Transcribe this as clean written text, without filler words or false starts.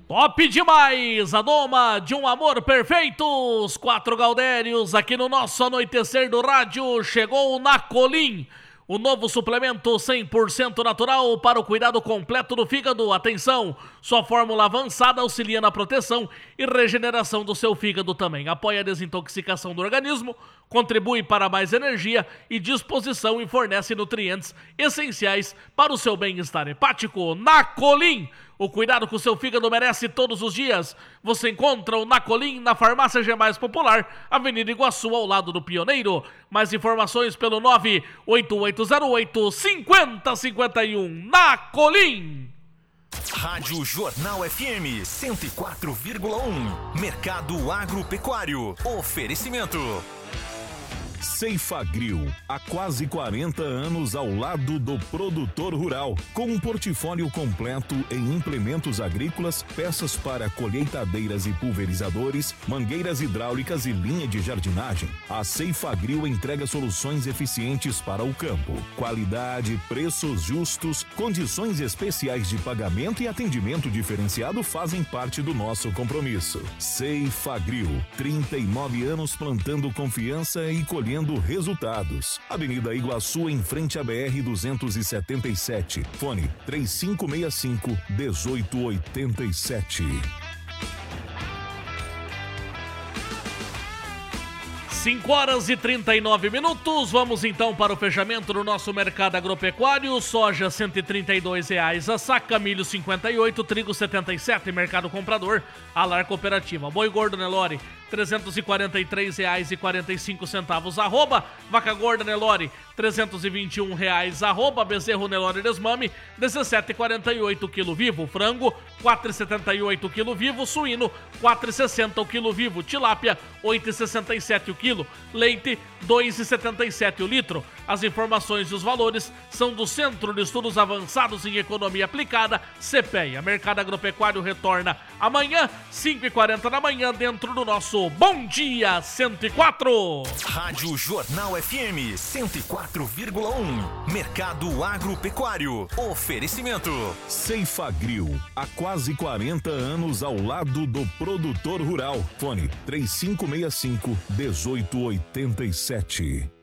Top demais! A doma de um amor perfeito! Os 4 Gaudérios aqui no nosso anoitecer do rádio. Chegou na Colim, o novo suplemento 100% natural para o cuidado completo do fígado. Atenção, sua fórmula avançada auxilia na proteção e regeneração do seu fígado também. Apoia a desintoxicação do organismo, contribui para mais energia e disposição e fornece nutrientes essenciais para o seu bem-estar hepático. Na Colim, o cuidado com o seu fígado merece todos os dias. Você encontra o Nacolim na Farmácia G Mais Popular, Avenida Iguaçu, ao lado do Pioneiro. Mais informações pelo 98808-5051. Nacolim! Rádio Jornal FM 104,1. Mercado Agropecuário. Oferecimento. Ceifagrill, há quase 40 anos ao lado do produtor rural, com um portfólio completo em implementos agrícolas, peças para colheitadeiras e pulverizadores, mangueiras hidráulicas e linha de jardinagem. A Ceifagrill entrega soluções eficientes para o campo. Qualidade, preços justos, condições especiais de pagamento e atendimento diferenciado fazem parte do nosso compromisso. Ceifagrill, 39 anos plantando confiança e colhendo resultados. Avenida Iguaçu, em frente à BR-277. Fone 3565-1887. 5h39. Vamos então para o fechamento do nosso mercado agropecuário. Soja R$ 132 a saca, milho 58, trigo 77, mercado comprador, Alar Cooperativa. Boi gordo Nelore R$ 343,45, arroba vaca gorda Nelore R$ 321, arroba bezerro Nelore Desmame 17,48 quilo vivo, frango 4,78 quilo vivo, suíno 4,60 o quilo vivo, tilápia 8,67 o quilo, leite 2,77 o litro. As informações e os valores são do Centro de Estudos Avançados em Economia Aplicada, CPEA. Mercado Agropecuário retorna amanhã, 5h40 da manhã, dentro do nosso Bom Dia 104. Rádio Jornal FM 104,1. Mercado Agropecuário. Oferecimento. Ceifagrill, há quase 40 anos ao lado do produtor rural. Fone 3565-1887.